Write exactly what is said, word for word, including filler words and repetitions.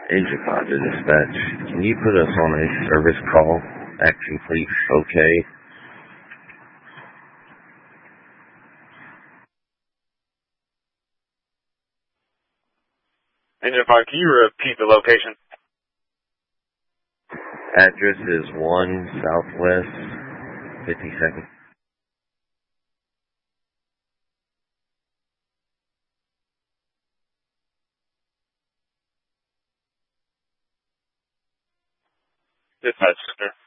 Agent five to dispatch. Can you put us on a service call? Action, please. Okay. Agent five, can you repeat the location? Address is one Southwest fifty-second. Dispatch, sir.